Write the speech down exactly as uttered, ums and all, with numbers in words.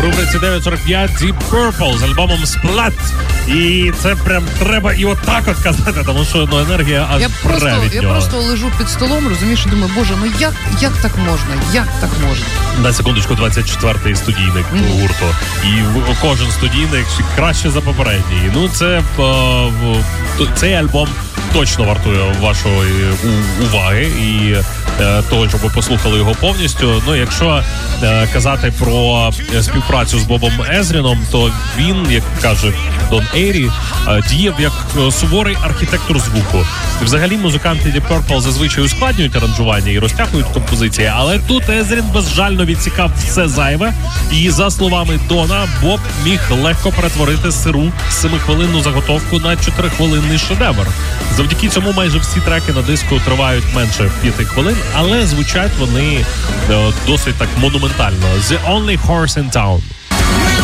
рубриці дев'ять сорок п'ять Deep Purple з альбомом Splat. І це прям треба і отак от казати, тому що ну, енергія аж я просто, пре від я нього. просто лежу під столом, розумієш, і думаю, боже, ну як, як так можна? Як так можна? На секундочку, двадцять четвертий студійник mm-hmm. гурту. І кожен студійник краще за попередній. Ну, це е, цей альбом точно вартує вашої уваги і е, того, щоб ви послухали його повністю. Ну, якщо е, казати про співпрацю з Бобом Езріном, то він, як каже Дон Ейрі, е, діяв як суворий архітектор звуку. Взагалі музиканти Deep Purple зазвичай ускладнюють аранжування і розтягують композиції, але тут Езрін безжально відсікав все зайве. І за словами Дона, Боб міг легко перетворити сиру семихвилинну заготовку на чотирихвилинний шедевр. Завдяки цьому майже всі треки на диску тривають менше п'яти хвилин, але звучать вони е, досить так монументально. The Only Horse in Town.